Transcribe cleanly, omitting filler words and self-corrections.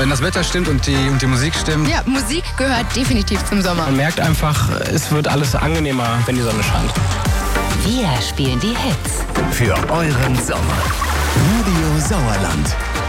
Wenn das Wetter stimmt und die Musik stimmt. Ja, Musik gehört definitiv zum Sommer. Man merkt einfach, es wird alles angenehmer, wenn die Sonne scheint. Wir spielen die Hits für euren Sommer. Radio Sauerland.